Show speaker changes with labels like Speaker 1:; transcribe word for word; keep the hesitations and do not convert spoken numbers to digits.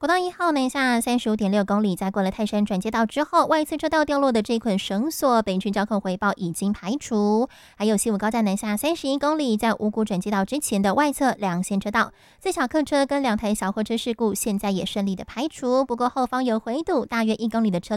Speaker 1: 国道一号南下三十五点六公里，在过了泰山转接道之后，外侧车道掉落的这捆绳索，北区交控回报已经排除。还有西武高架南下三十一公里，在五股转接道之前的外侧两线车道，自小客车跟两台小货车事故，现在也顺利的排除。不过后方有回堵，大约一公里的车